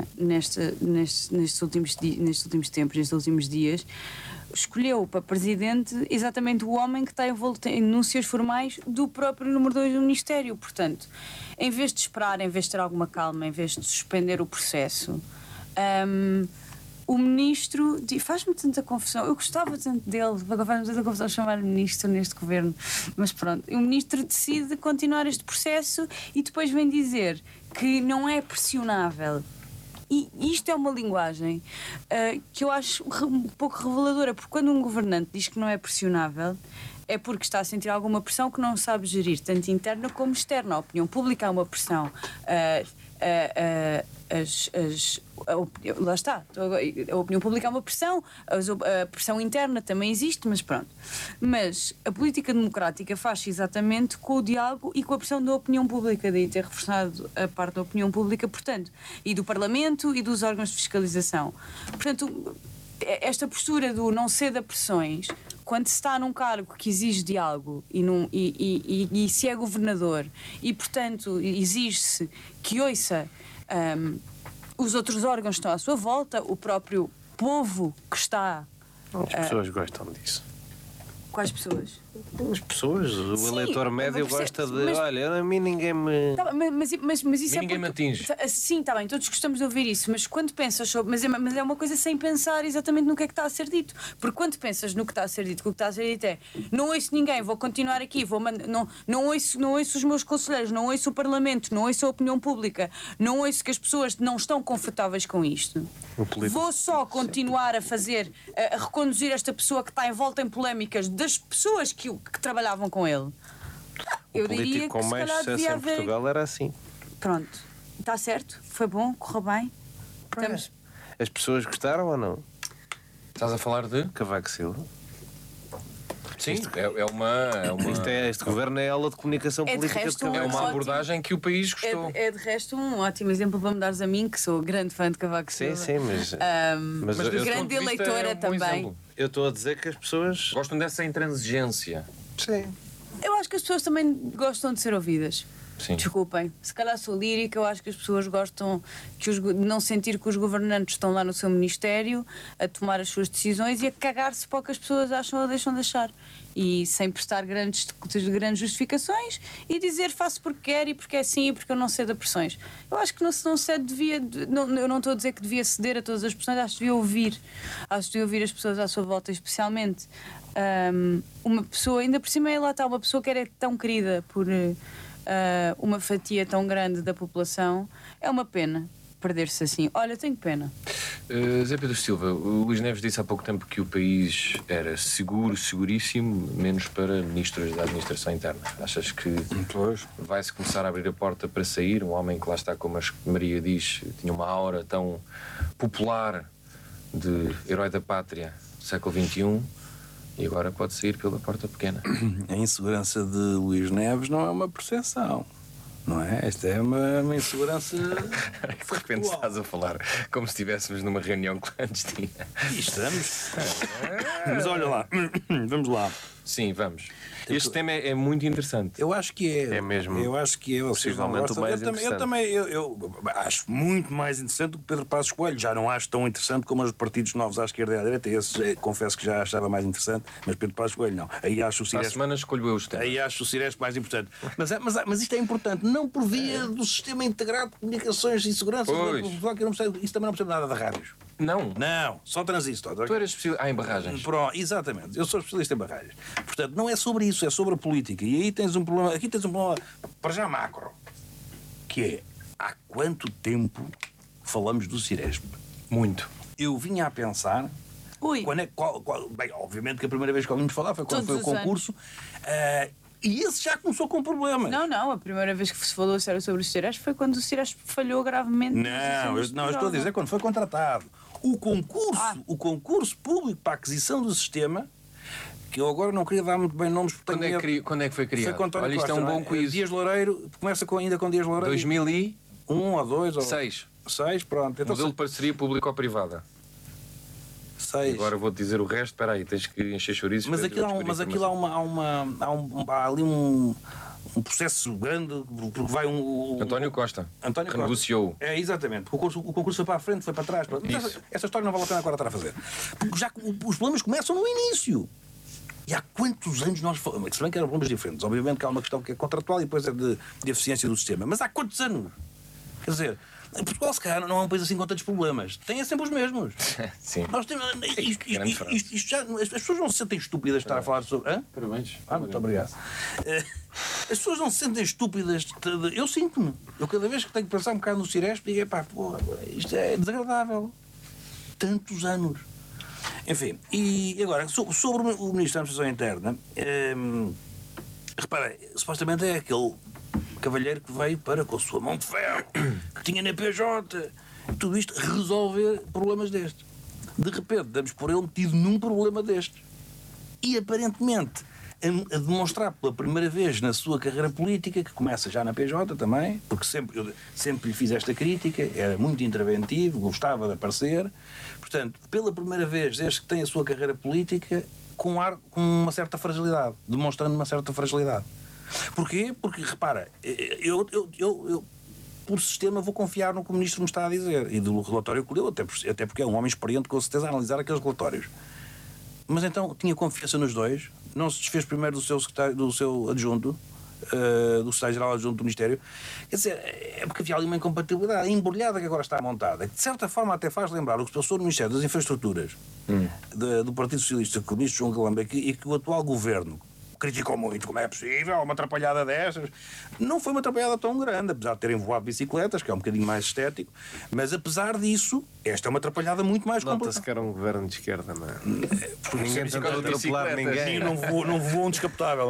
nestes últimos tempos, nestes últimos dias, escolheu para presidente exatamente o homem que está envolto em denúncias formais do próprio número 2 do Ministério. Portanto, em vez de esperar, em vez de ter alguma calma, em vez de suspender o processo, o ministro faz-me tanta confusão. Eu gostava tanto dele, agora faz-me tanta confusão chamar ministro neste governo, mas pronto. O ministro decide continuar este processo e depois vem dizer que não é pressionável. E isto é uma linguagem que eu acho um pouco reveladora, porque quando um governante diz que não é pressionável, é porque está a sentir alguma pressão que não sabe gerir, tanto interna como externa. A opinião pública há uma pressão. Lá está, a opinião pública é uma pressão, a pressão interna também existe, mas pronto. Mas a política democrática faz-se exatamente com o diálogo e com a pressão da opinião pública, daí ter reforçado a parte da opinião pública, portanto, e do Parlamento e dos órgãos de fiscalização. Portanto, esta postura do não ceda pressões, quando se está num cargo que exige diálogo e se é governador e, portanto, exige-se que ouça os outros órgãos que estão à sua volta, o próprio povo que está... As pessoas gostam disso. Quais pessoas? As pessoas, o Sim, eleitor médio eu percebo, gosta de... Olha, a mim ninguém me... Tá, mas isso Ninguém me atinge. Sim, está bem, todos gostamos de ouvir isso, mas quando pensas sobre. Mas é uma coisa sem pensar exatamente no que é que está a ser dito. Porque quando pensas no que está a ser dito, o que está a ser dito é: não ouço ninguém, vou continuar aqui, não ouço os meus conselheiros, não ouço o Parlamento, não ouço a opinião pública, não ouço que as pessoas não estão confortáveis com isto. Vou só continuar a fazer, a reconduzir esta pessoa que está envolta em polémicas das pessoas que trabalhavam com ele. O político com mais sucesso em Portugal era assim. Pronto, está certo, foi bom, correu bem. Estamos... As pessoas gostaram ou não? Estás a falar de? Cavaco Silva. Sim, é uma Este governo é aula de comunicação É de política resto de Cavaco é uma ótimo. abordagem que o país gostou. É de resto um ótimo exemplo para me dares a mim, que sou grande fã de Cavaco Sim, Silva. sim, mas desse grande ponto de vista, eleitora é um bom também. exemplo. eu estou a dizer que as pessoas... Gostam dessa intransigência. Sim. Eu acho que as pessoas também gostam de ser ouvidas. Sim. Desculpem, se calhar sou lírica, eu acho que as pessoas gostam de não sentir que os governantes estão lá no seu ministério a tomar as suas decisões e a cagar-se para o que as pessoas acham ou deixam de achar. E sem prestar grandes justificações e dizer faço porque quero e porque é assim e porque eu não cedo a pressões. Eu acho que não cede, devia. Eu não estou a dizer que devia ceder a todas as pressões, acho que devia ouvir. Acho que devia ouvir as pessoas à sua volta, especialmente uma pessoa, ainda por cima, lá está, uma pessoa que era tão querida por uma fatia tão grande da população. É uma pena perder-se assim. Olha, tenho pena. Zé Pedro Silva, o Luís Neves disse há pouco tempo que o país era seguro, seguríssimo, menos para ministros da administração interna. Achas que vai-se começar a abrir a porta para sair? Um homem que lá está, como a Maria diz, tinha uma aura tão popular de herói da pátria do século XXI e agora pode sair pela porta pequena. A insegurança de Luís Neves não é uma percepção. Não é? Esta é uma insegurança. De repente estás a falar como se estivéssemos numa reunião clandestina. E estamos. Mas olha lá, vamos lá. Sim, vamos. Este tema é muito interessante. Eu acho que é. É mesmo. Eu acho que é. Possivelmente o mais interessante. Eu acho muito mais interessante do que Pedro Passos Coelho. Já não acho tão interessante como os partidos novos à esquerda e à direita. Esse, confesso que já achava mais interessante, mas Pedro Passos Coelho não. Aí acho o Há Ciresp. semanas escolho eu os temas. Aí acho o Ciresp mais importante. Mas isto é importante, não por via do sistema integrado de comunicações e segurança. Pois. Isso também não percebe nada de rádios. Não. Não, só transistor. Tu eras especialista em barragens. Pronto, exatamente, eu sou especialista em barragens. Portanto, não é sobre isso, é sobre a política. E aí tens um problema, aqui tens um problema para já macro, que é há quanto tempo falamos do Ciresp? Muito. Eu vinha a pensar. Ui. Quando é, bem, obviamente que a primeira vez que ouvimos falar foi quando Todos foi o os concurso. E esse já começou com problemas. Não, a primeira vez que se falou sério sobre o Ciresp foi quando o Ciresp falhou gravemente. Não, eu estou a dizer quando foi contratado. O concurso público para a aquisição do sistema, que eu agora não queria dar muito bem nomes porque Quando é que foi criado? foi com António Olha, isto Costa, é um não bom quiz. Dias Loureiro, começa ainda com Dias Loureiro. 2006. 1 ou 2 ou 6, pronto. Então, Modelo de parceria público-privada. 6. Agora vou-te dizer o resto. Espera aí, tens que encher chouriços. Mas para aquilo, eu descobrir aquilo há ali um processo grande, porque vai António Costa, António que Costa. negociou. É, exatamente. O concurso foi para a frente, foi para trás. Isso. Essa história não vale a pena agora estar a fazer. Porque já os problemas começam no início. E há quantos anos nós falamos? Se bem que eram problemas diferentes. Obviamente que há uma questão que é contratual e depois é de eficiência do sistema. Mas há quantos anos? Quer dizer, Portugal, se calhar, não é um país assim com tantos problemas. Tem sempre os mesmos. Sim. Nós temos, isto já, as pessoas não se sentem estúpidas de estar a falar sobre. Hã? Parabéns. Muito obrigado. As pessoas não se sentem estúpidas. Eu sinto-me. Eu, cada vez que tenho que pensar um bocado no Ciresp, digo: pá, porra, isto é desagradável. Tantos anos. Enfim, e agora, sobre o Ministro da Administração Interna, repara, supostamente é aquele cavalheiro que veio para, com a sua mão de ferro, que tinha na PJ, tudo isto, resolver problemas destes. De repente, damos por ele metido num problema destes. E aparentemente, a demonstrar pela primeira vez na sua carreira política, que começa já na PJ também, porque eu sempre lhe fiz esta crítica, era muito interventivo, gostava de aparecer, portanto, pela primeira vez, desde que tem a sua carreira política, com uma certa fragilidade, demonstrando uma certa fragilidade. Porquê? Porque, repara, eu por sistema vou confiar no que o ministro me está a dizer e do relatório que leu, até porque é um homem experiente com certeza a analisar aqueles relatórios. Mas então tinha confiança nos dois, não se desfez primeiro do seu adjunto, do secretário-geral adjunto do Ministério. Quer dizer, é porque havia ali uma incompatibilidade, a embrulhada que agora está montada, que de certa forma até faz lembrar o que se passou no Ministério das Infraestruturas do Partido Socialista com o ministro João Galamba e que o atual governo criticou muito, como é possível, uma atrapalhada dessas. Não foi uma atrapalhada tão grande, apesar de terem voado bicicletas, que é um bocadinho mais estético, mas apesar disso, esta é uma atrapalhada muito mais complicada. Nota-se que era um governo de esquerda, não é? Porque Ninguém tentou atropelar ninguém. Não voou um descapotável.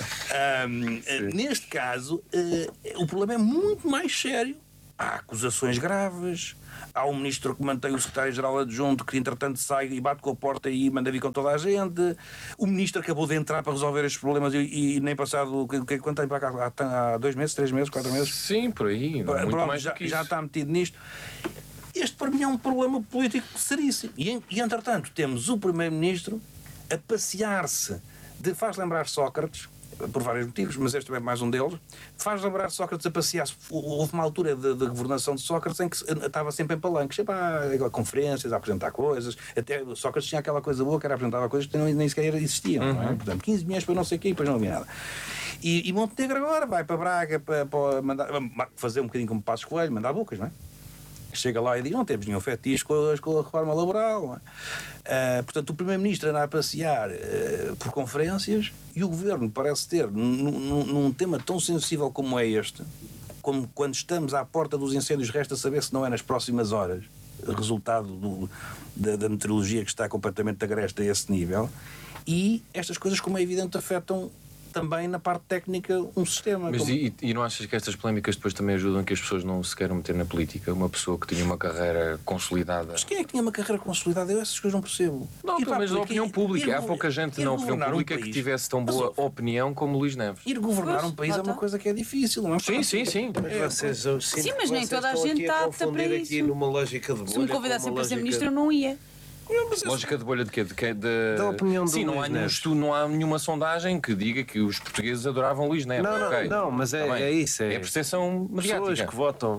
Neste caso, o problema é muito mais sério. Há acusações graves, há um ministro que mantém o secretário-geral adjunto que entretanto sai e bate com a porta e manda vir com toda a gente. O ministro acabou de entrar para resolver estes problemas e nem passado quanto tempo há 2 meses, 3 meses, 4 meses? Sim, por aí. Muito mais do que isso. Já está metido nisto. Este para mim é um problema político seríssimo. E entretanto temos o primeiro-ministro a passear-se, faz lembrar Sócrates, por vários motivos, mas este é mais um deles, faz lembrar Sócrates a passear-se. Houve uma altura da governação de Sócrates em que estava sempre em palanques, sempre a conferências, a apresentar coisas, até Sócrates tinha aquela coisa boa que era apresentar coisas que nem sequer existiam, não é? Portanto, 15 milhões para não sei o quê e depois não havia nada. E Montenegro agora vai para Braga para fazer um bocadinho como Passos Coelho, mandar bocas, não é? Chega lá e diz, não temos nenhum fetiche com a reforma laboral. Não é? Portanto, o Primeiro-Ministro anda a passear por conferências e o Governo parece ter, num tema tão sensível como é este, como quando estamos à porta dos incêndios, resta saber se não é nas próximas horas, resultado da meteorologia que está completamente agreste a esse nível, e estas coisas, como é evidente, afetam também na parte técnica um sistema. Mas e não achas que estas polémicas depois também ajudam a que as pessoas não se queiram meter na política? Uma pessoa que tinha uma carreira consolidada. Mas quem é que tinha uma carreira consolidada? Eu essas coisas não percebo. Não, pelo menos na opinião pública. Há pouca gente na opinião pública que tivesse tão boa opinião como Luís Neves. Ir governar um país é uma coisa que é difícil, não é? Sim. Sim, mas nem toda a gente está apta para isso. Aqui numa lógica de bolha. Se me convidassem para ser ministro, eu não ia. Lógica de bolha de quê? Da opinião do Sim, não há nenhum estudo, não há nenhuma sondagem que diga que os portugueses adoravam Luís Neves. Não, mas é isso. É a percepção mediática. Pessoas que votam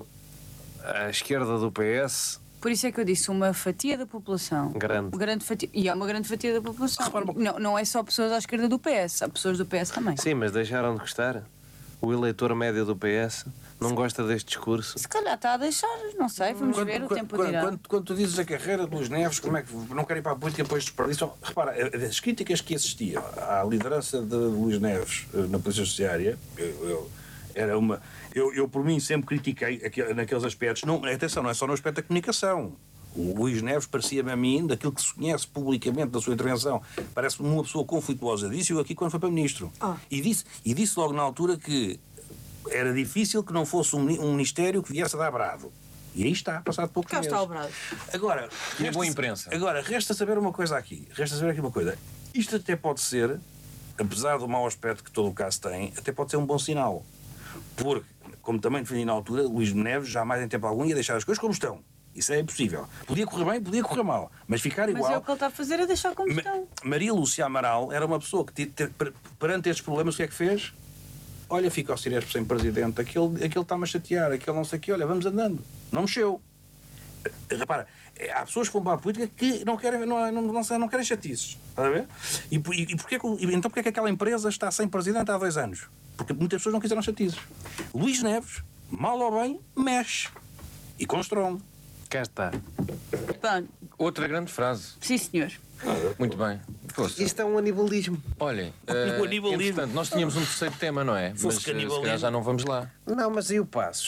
à esquerda do PS. Por isso é que eu disse uma fatia da população. Grande fatia. E há uma grande fatia da população. Não é só pessoas à esquerda do PS, há pessoas do PS também. Sim, mas deixaram de gostar. O eleitor médio do PS não gosta deste discurso. Se calhar está a deixar, não sei, vamos ver, o tempo dirá. Quando tu dizes a carreira de Luís Neves, como é que não querem ir para a política depois desperdiçam? Repara, as críticas que existiam à liderança de Luís Neves na Polícia Judiciária, eu por mim sempre critiquei naqueles aspectos. Não, atenção, não é só no aspecto da comunicação. O Luís Neves parecia-me a mim, daquilo que se conhece publicamente da sua intervenção, parece-me uma pessoa conflituosa. Disse-o aqui quando foi para ministro. E disse logo na altura que era difícil que não fosse um ministério que viesse a dar brado. E aí está, passado pouco tempo. Cá está o brado. Agora, é boa imprensa. Agora, resta saber uma coisa aqui. Isto até pode ser, apesar do mau aspecto que todo o caso tem, até pode ser um bom sinal. Porque, como também defendi na altura, Luís Neves jamais em tempo algum ia deixar as coisas como estão. Isso é impossível. Podia correr bem, podia correr mal, mas ficar igual. Mas é o que ele está a fazer, é deixar como estão. Maria Lúcia Amaral era uma pessoa que, perante estes problemas, o que é que fez? Olha, fica ao Ciresp sem presidente, aquele está-me a chatear, aquele não sei o quê, olha, vamos andando. Não mexeu. Repara, há pessoas que vão para a política que não querem chatices. Está a ver? Então porquê é que aquela empresa está sem presidente há 2 anos? Porque muitas pessoas não quiseram chatices. Luís Neves, mal ou bem, mexe. E constrói. Cá está. Bom, outra grande frase. sim, senhor. Muito bem. Força. Isto é um anibalismo. Olhem, O anibalismo. entretanto, nós tínhamos um terceiro tema, não é? Fosse Mas se canibalismo. calhar já não vamos lá. Não, mas e o Passos?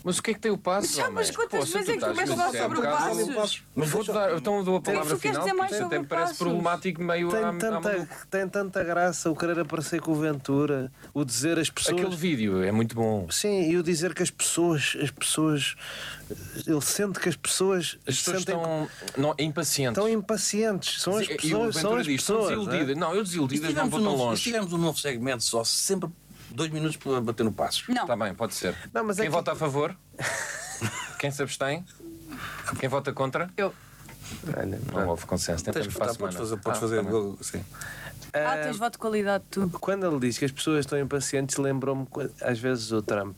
Mas o que é que tem o Passos? Já, mas quantas vezes é que tu vais falar sobre o Passos? Mas vou-te dar, então dou a palavra Tu queres final, dizer mais porque sobre até me o parece Passos? problemático meio Tem tanta graça o querer aparecer com o Ventura, o dizer as pessoas. Aquele vídeo é muito bom. Sim, e o dizer que as pessoas. Ele sente que as pessoas. As pessoas sentem estão impacientes. Estão impacientes. São as E o pessoas. São Ventura as diz, estão pessoas. desiludidas. Não, eu desiludidas não vou tão Se longe. tivermos um novo segmento só, sempre 2 minutos para bater no Passos. Não. Está bem, pode ser. Não, mas Quem é que- vota a favor? Quem se abstém? Quem vota contra? Eu. Olha, Não houve consenso. Tens Tentamos que para a votar, podes semana. fazer, Tá bem. sim. Tens voto de qualidade, tu. Quando ele diz que as pessoas estão impacientes, lembram-me às vezes o Trump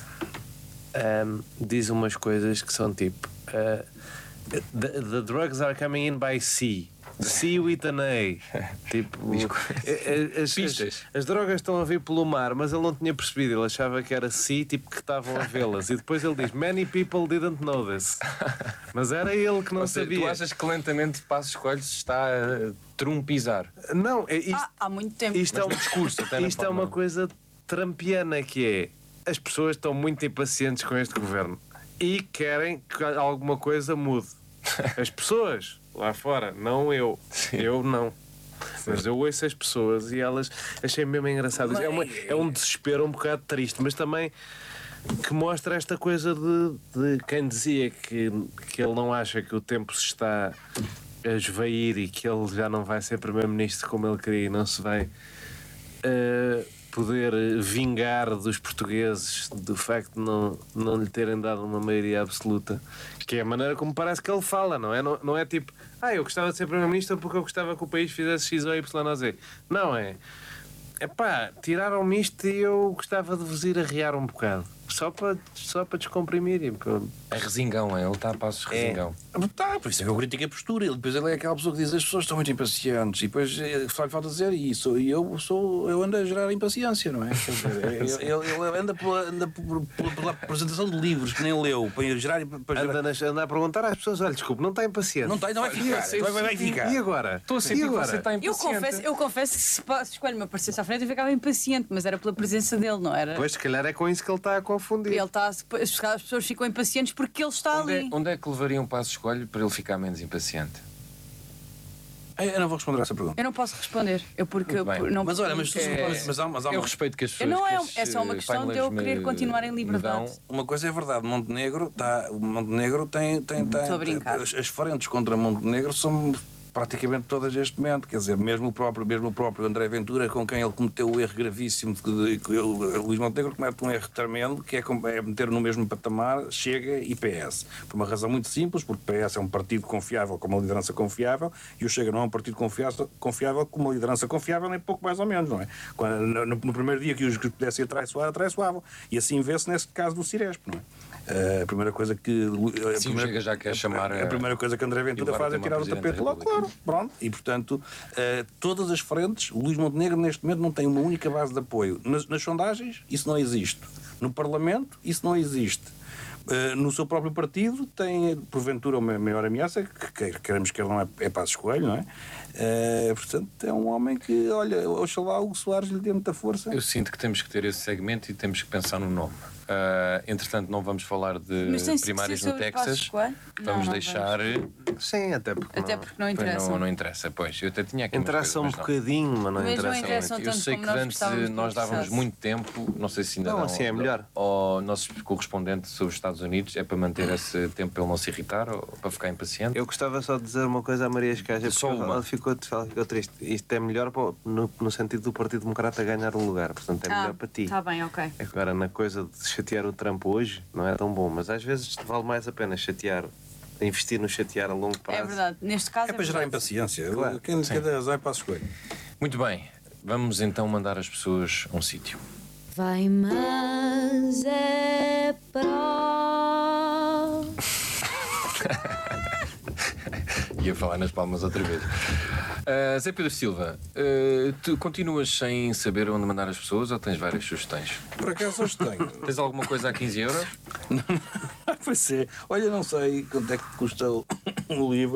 diz umas coisas que são tipo the drugs are coming in by sea. Sea with an A. Tipo, Pistas. as drogas estão a vir pelo mar, mas ele não tinha percebido. Ele achava que era sea, tipo que estavam a vê-las. E depois ele diz: Many people didn't know this. Mas era ele que não Ou seja, sabia. tu achas que lentamente Passos Coelho se está a trumpizar? Não, isto, Há muito tempo. isto é um discurso, até na isto é forma. uma coisa trampiana, que é as pessoas estão muito impacientes com este governo e querem que alguma coisa mude. As pessoas lá fora, não eu. Eu não. Mas eu ouço as pessoas e elas achei mesmo engraçado. É um desespero um bocado triste, mas também que mostra esta coisa de quem dizia que ele não acha que o tempo se está a esvair e que ele já não vai ser primeiro-ministro como ele queria e não se vai poder vingar dos portugueses do facto de não lhe terem dado uma maioria absoluta, que é a maneira como parece que ele fala, não é? Não é tipo, eu gostava de ser primeiro-ministro porque eu gostava que o país fizesse X ou Y ou Z. Não é. Tiraram-me isto e eu gostava de vos ir arriar um bocado. Só para descomprimirem. É resingão, é? Ele está a Passos resingão. Tá, por isso é que eu critico a postura. Depois ele é aquela pessoa que diz as pessoas estão muito impacientes e depois só lhe falta dizer isso. E eu ando a gerar impaciência, não é? Quer dizer, ele anda pela apresentação de livros que nem leu para gerar. Anda a perguntar às pessoas: olha, desculpe, não está impaciente. Não vai ficar. Vai ficar. E agora? Estou a sentir que você está impaciente. Eu confesso que se Passos-Coelho me aparecesse à frente eu ficava impaciente, mas era pela presença dele, não era? Pois, se calhar é com isso que ele está a confundir. Ele está, as pessoas ficam impacientes porque ele está ali. Onde é que levariam Passos Coelho para ele ficar menos impaciente? Eu não vou responder a essa pergunta. Eu não posso responder. Muito bem. Não, Mas olha, mas tu mas há Eu uma, respeito que as pessoas. não que é as só uma questão de eu paineleiros querer continuar em me liberdade. dão. uma coisa é verdade. Montenegro tem Estou a brincar. as frentes contra Montenegro são praticamente todas neste momento, quer dizer, mesmo o próprio André Ventura, com quem ele cometeu o erro gravíssimo Luís Montenegro comete um erro tremendo, que é meter no mesmo patamar Chega e PS, por uma razão muito simples, porque o PS é um partido confiável com uma liderança confiável e o Chega não é um partido confiável com uma liderança confiável, nem pouco mais ou menos, não é? No primeiro dia que os pudessem atraiçoavam, e assim vê-se nesse caso do Ciresp, não é? A primeira coisa que Sim, o Chega já quer chamar a primeira coisa que André Ventura faz é tirar o tapete logo, claro, pronto. E portanto, todas as frentes, Luís Montenegro neste momento não tem uma única base de apoio. Nas sondagens, isso não existe. No Parlamento, isso não existe. No seu próprio partido tem, porventura, uma maior ameaça, que queremos que ele não é Passos Coelho, não é? Portanto, é um homem que, olha, oxalá o Soares lhe dê muita força. Eu sinto que temos que ter esse segmento e temos que pensar no nome. Entretanto, não vamos falar de Mas tem primárias ser no sobre Texas. Passos Coelho? Vamos Não deixar. Sim, até porque não interessa. Não interessa, pois. Eu até tinha aqui. interessa um bocadinho, mas não Mas não interessa interessa muito. Eu tanto sei como que nós antes gostávamos que nós dávamos interessasse. muito tempo, não sei se ainda Não, dão, assim é melhor. ao nosso correspondente sobre os Estados Unidos, é para manter esse tempo para ele não se irritar ou para ficar impaciente. Eu gostava só de dizer uma coisa à Maria Escaja, Só porque uma. ela ficou triste. Isto é melhor no sentido do Partido Democrata ganhar o lugar, portanto é melhor para ti. Está bem, ok. Agora, na coisa de chatear o Trump hoje, não é tão bom, mas às vezes vale mais a pena investir no chatear a longo prazo. É verdade. Neste caso É para gerar verdade. impaciência. Claro. Quem lhe dá razão é Passos Coelho. Muito bem, vamos então mandar as pessoas a um sítio. Vai, mas é pró. Ia falar nas palmas outra vez. Zé Pedro Silva, tu continuas sem saber onde mandar as pessoas ou tens várias sugestões? Por acaso hoje tenho. Tens alguma coisa a 15 euros? Pois é. Olha, não sei quanto é que custa o livro.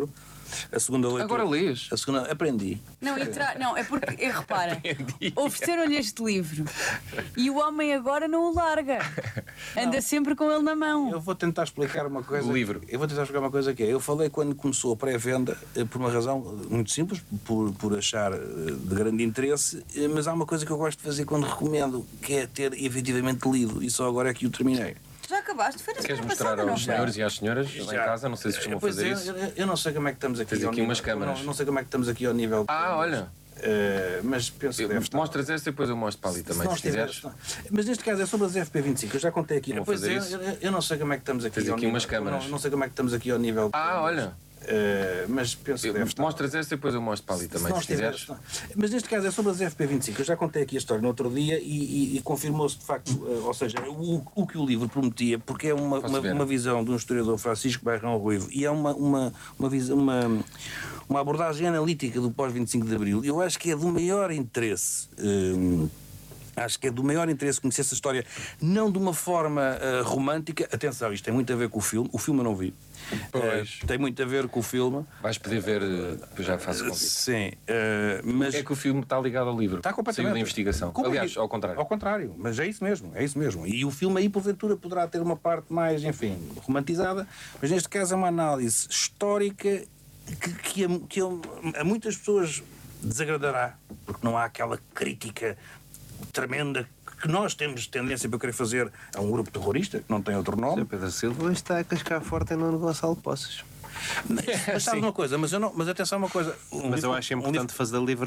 A segunda leitura. Agora lês. A segunda, aprendi. Não, não, é porque, repara, ofereceram-lhe este livro e o homem agora não o larga. Anda sempre com ele na mão. Eu vou tentar explicar uma coisa. O livro. Eu vou tentar explicar uma coisa que é. Eu falei quando começou a pré-venda, por uma razão muito simples, por achar de grande interesse, mas há uma coisa que eu gosto de fazer quando recomendo, que é ter efetivamente lido, e só agora é que o terminei. Já acabaste? Foi na Queres semana mostrar passada, aos não? senhores e às senhoras lá em Já. casa? Não sei se costumam Pois fazer é, isso. eu não sei como é que estamos aqui. Tens ao aqui nível- umas câmaras. Não sei como é que estamos aqui ao nível. Olha. Mas penso que deve estar. Mostras essa e depois eu mostro para ali Se também, não se quiseres. estiver- Mas neste caso é sobre as FP25. Eu já contei aqui. Vou Pois fazer é, isso. eu não sei como é que estamos aqui. Tens ao aqui nível- umas câmaras. Não sei como é que estamos aqui ao nível. Olha. Mas penso que deve estar. Mostras essa e depois eu mostro para ali também, se estiver- quiseres. Mas neste caso é sobre as FP25. Eu já contei aqui a história no outro dia e confirmou-se de facto, ou seja, o que o livro prometia, porque é Posso ver? uma visão de um historiador, Francisco Bairrão Ruivo, e é uma abordagem analítica do pós-25 de Abril. Eu acho que é do maior interesse. Acho que é do maior interesse conhecer essa história, não de uma forma romântica. Atenção, isto tem muito a ver com o filme. O filme eu não vi. Pois. Tem muito a ver com o filme. Vais poder ver, depois já faço o convite. Sim, mas É que o filme está ligado ao livro. está completamente. Saiu da investigação. Como Aliás, é? ao contrário. Ao contrário, mas é isso mesmo, é isso mesmo. E o filme aí, porventura, poderá ter uma parte mais, enfim, romantizada, mas neste caso é uma análise histórica que a muitas pessoas desagradará, porque não há aquela crítica tremenda que nós temos tendência para querer fazer a um grupo terrorista, que não tem outro nome. Sr. Pedro Silva hoje está a cascar forte em Nuno Gonçalo Poços. Mas sabe uma coisa, mas atenção a uma coisa. Mas eu acho importante fazer livre